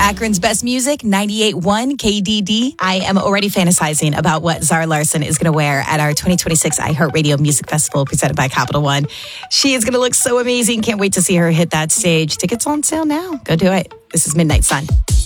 Akron's best music, 98.1 KDD. I am already fantasizing about what Zara Larsson is going to wear at our 2026 iHeartRadio Music Festival presented by Capital One. She is going to look so amazing. Can't wait to see her hit that stage. Tickets on sale now. Go do it. This is Midnight Sun.